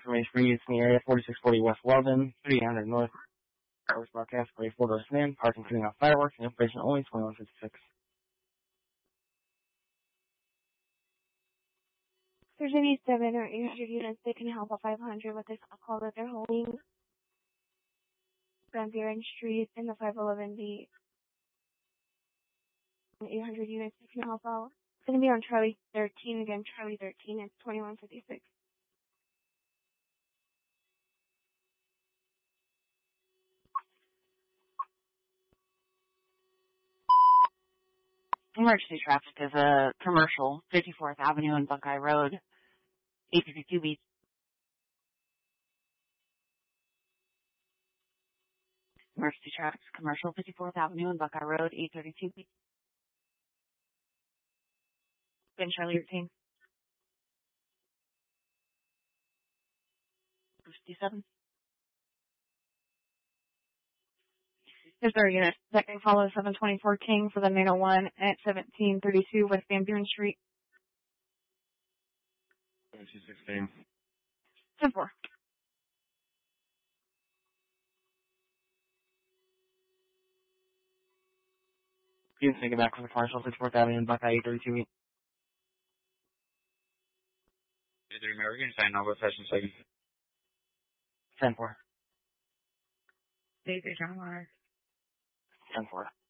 information for use in the area, 4640 West Weldon, 300 North. Fireworks broadcast, grade 4-door sedan, parking putting out fireworks, and information only 2156. If there's any 7 or 800 units, they can help out 500 with this call that they're holding. Van Buren Street in the 511B. 800 units, they can help out. It's going to be on Charlie 13, again, Charlie 13, it's 2156. Emergency traffic is commercial, 54th Avenue and Buckeye Road, 852 Beach. Emergency traffic is commercial, 54th Avenue and Buckeye Road, 832 Beach. Ben Charlie 13. 57. There's our unit that can follow 724 King for the 901 at 1732 West Van Buren Street. 216. 10-4. You can take it back from the commercial, 54th Avenue and Buckeye, 832. 3 American, sign over session 10-4. 3 John Warner. 10-4.